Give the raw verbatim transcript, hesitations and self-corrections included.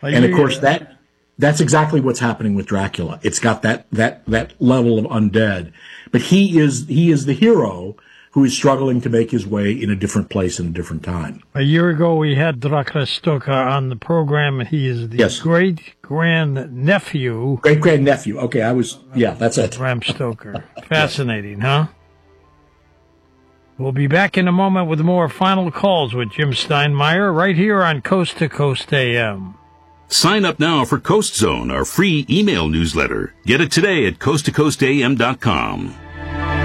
And of course, that that's exactly what's happening with Dracula. It's got that that that level of undead, but he is he is the hero who is struggling to make his way in a different place in a different time. A year ago, we had Dracula Stoker on the program. He is the yes. great-grand-nephew. Great-grand-nephew. Okay, I was, yeah, that's it. Bram Stoker. Fascinating, huh? We'll be back in a moment with more final calls with Jim Steinmeier right here on Coast to Coast A M. Sign up now for Coast Zone, our free email newsletter. Get it today at coast to coast a m dot com.